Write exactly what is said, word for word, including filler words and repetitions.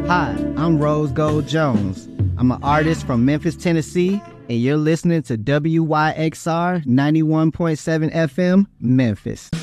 Hi, I'm Rose Gold Jones. I'm an artist from Memphis, Tennessee, and you're listening to W Y X R ninety-one point seven F M, Memphis.